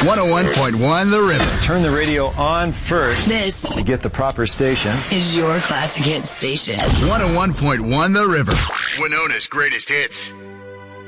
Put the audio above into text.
101.1 The River. Turn the radio on first. This to get the proper station. is your classic hit station. 101.1 The River. Winona's greatest hits.